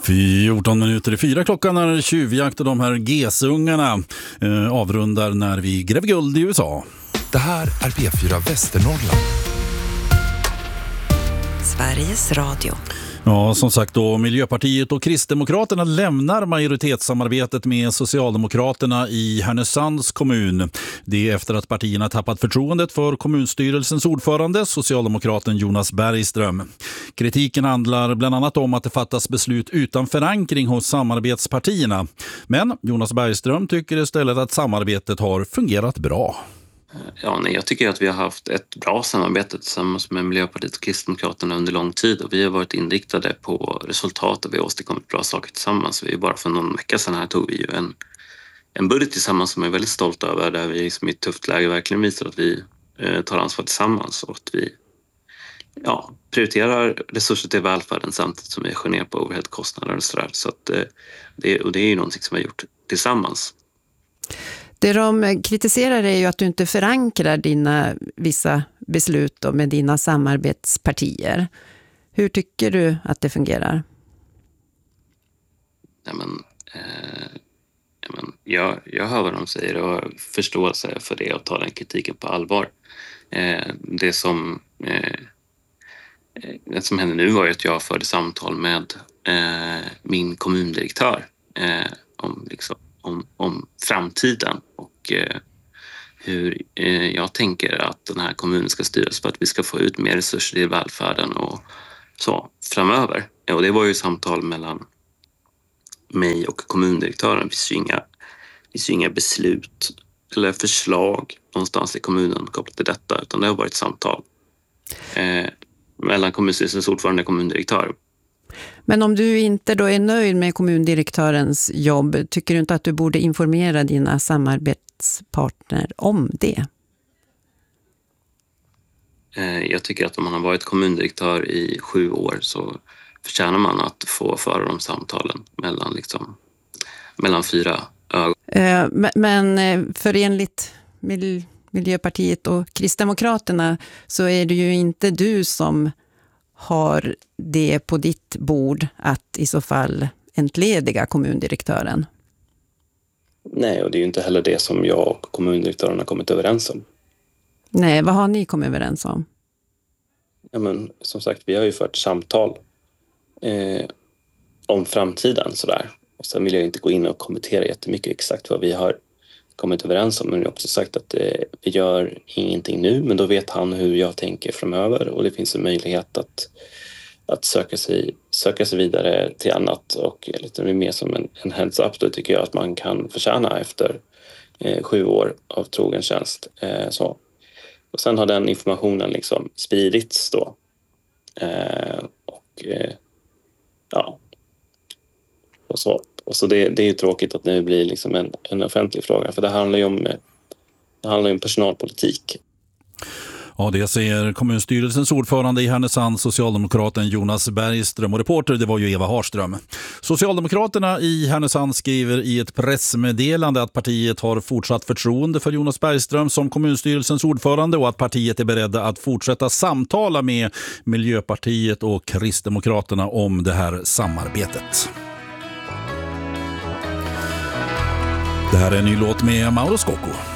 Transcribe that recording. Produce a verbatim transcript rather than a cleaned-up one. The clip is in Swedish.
fjorton minuter i fyra klockan är tjuvjakt och de här gesungarna eh, avrundar när vi gräver guld i U S A. Det här är P fyra Västernorrland. Sveriges Radio. Ja, som sagt då, Miljöpartiet och Kristdemokraterna lämnar majoritetssamarbetet med Socialdemokraterna i Härnösands kommun. Det är efter att partierna tappat förtroendet för kommunstyrelsens ordförande, socialdemokraten Jonas Bergström. Kritiken handlar bland annat om att det fattas beslut utan förankring hos samarbetspartierna. Men Jonas Bergström tycker istället att samarbetet har fungerat bra. Ja, nej, jag tycker att vi har haft ett bra samarbete tillsammans med Miljöpartiet och Kristdemokraterna under lång tid och vi har varit inriktade på resultat och vi har åstadkommit bra saker tillsammans. Vi bara för någon vecka sedan här tog vi ju en, en budget tillsammans som jag är väldigt stolt över där vi som i ett tufft läge verkligen visar att vi eh, tar ansvar tillsammans och att vi ja, prioriterar resurser till välfärden samtidigt som vi skär ner på overheadkostnader och sådär. Så att, eh, det, och det är ju någonting som vi har gjort tillsammans. Det de kritiserar är ju att du inte förankrar dina vissa beslut då med dina samarbetspartier. Hur tycker du att det fungerar? Ja, men, eh, ja, men, jag, jag hör vad de säger och har förståelse för det och tar den kritiken på allvar. Eh, det, som, eh, det som hände nu var ju att jag förde samtal med eh, min kommundirektör eh, om liksom Om, om framtiden och eh, hur eh, jag tänker att den här kommunen ska styras för att vi ska få ut mer resurser i välfärden och så framöver. Och det var ju samtal mellan mig och kommundirektören. Det finns ju inga, det finns ju inga beslut eller förslag någonstans i kommunen kopplat till detta utan det har varit samtal eh, mellan kommunstyrelsens ordförande och kommundirektör. Men om du inte då är nöjd med kommundirektörens jobb, tycker du inte att du borde informera dina samarbetspartner om det? Jag tycker att om man har varit kommundirektör i sju år så förtjänar man att få föra de samtalen mellan, liksom, mellan fyra ögon. Men förenligt Miljöpartiet och Kristdemokraterna så är det ju inte du som har det på ditt bord att i så fall entlediga kommundirektören? Nej, och det är ju inte heller det som jag och kommundirektören har kommit överens om. Nej, vad har ni kommit överens om? Ja, men som sagt, vi har ju fört samtal eh, om framtiden sådär. Och sen vill jag inte gå in och kommentera jättemycket exakt vad vi har kommit överens om. Men jag har också sagt att eh, vi gör ingenting nu, men då vet han hur jag tänker framöver. Och det finns en möjlighet att, att söka, sig, söka sig vidare till annat. Och lite mer som en, en heads-up då tycker jag att man kan förtjäna efter eh, sju år av trogen tjänst. Eh, så. Och sen har den informationen liksom spridits då. Eh, och eh, ja. Och så. Och så det, det är ju tråkigt att det blir liksom en, en offentlig fråga. För det handlar ju om, det handlar ju om personalpolitik. Ja, det säger kommunstyrelsens ordförande i Härnösand, socialdemokraten Jonas Bergström, och reporter det var ju Eva Harström. Socialdemokraterna i Härnösand skriver i ett pressmeddelande att partiet har fortsatt förtroende för Jonas Bergström som kommunstyrelsens ordförande och att partiet är beredda att fortsätta samtala med Miljöpartiet och Kristdemokraterna om det här samarbetet. Det här är en ny låt med Mauro Scocco.